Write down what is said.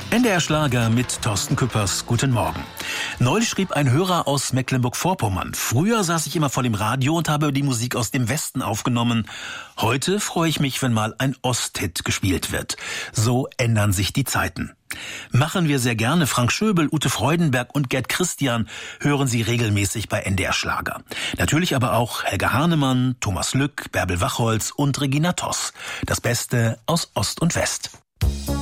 NDR Schlager mit Thorsten Küppers. Guten Morgen. Neulich schrieb ein Hörer aus Mecklenburg-Vorpommern: Früher saß ich immer vor dem Radio und habe die Musik aus dem Westen aufgenommen. Heute freue ich mich, wenn mal ein Osthit gespielt wird. So ändern sich die Zeiten. Machen wir sehr gerne. Frank Schöbel, Ute Freudenberg und Gerd Christian hören Sie regelmäßig bei NDR Schlager. Natürlich aber auch Helga Hahnemann, Thomas Lück, Bärbel Wachholz und Regina Toss. Das Beste aus Ost und West.